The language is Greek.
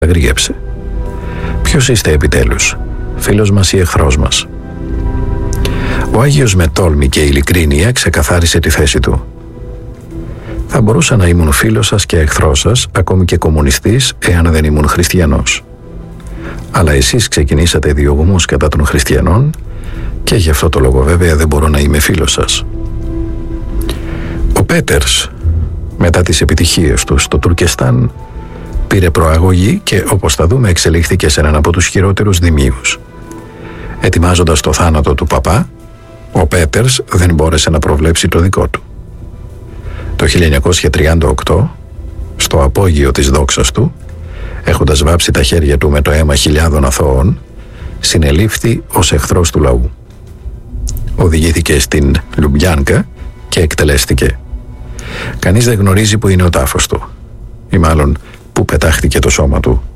αγρίεψε. «Ποιος είστε επιτέλους, φίλος μας ή εχθρός μας?» Ο Άγιος με τόλμη και ειλικρίνεια ξεκαθάρισε τη θέση του. «Θα μπορούσα να ήμουν φίλος σας και εχθρός σας, ακόμη και κομμουνιστής, εάν δεν ήμουν χριστιανός. Αλλά εσείς ξεκινήσατε διωγμούς κατά των χριστιανών και γι' αυτό το λόγο βέβαια δεν μπορώ να είμαι φίλος σας». Ο Πέτερς, μετά τις επιτυχίες του στο Τουρκεστάν, πήρε προαγωγή και, όπως θα δούμε, εξελίχθηκε σε έναν από τους χειρότερους δημίους. Ετοιμάζοντας το θάνατο του παπά, ο Πέτερς δεν μπόρεσε να προβλέψει το δικό του. Το 1938, στο απόγειο της δόξας του, έχοντας βάψει τα χέρια του με το αίμα χιλιάδων αθώων, συνελήφθη ως εχθρός του λαού. Οδηγήθηκε στην Λουμπλιάνκα και εκτελέστηκε. Κανείς δεν γνωρίζει που είναι ο τάφος του, ή μάλλον που πετάχτηκε το σώμα του.